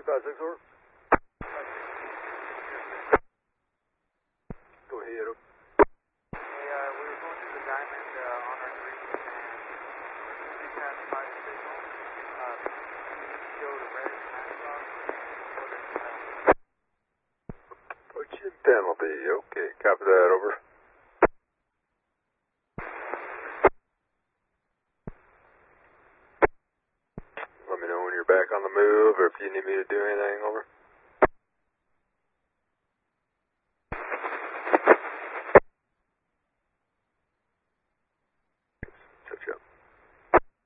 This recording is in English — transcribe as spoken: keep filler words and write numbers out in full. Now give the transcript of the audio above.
two five six, over. Go ahead, over. Hey, uh, we were going through the diamond uh, on our green, and we passed by the signal. Uh, showed a red Maxbox, and Put you in penalty. Okay, copy that, over. Let me know when you're back on the move, or if you need me to do anything, over.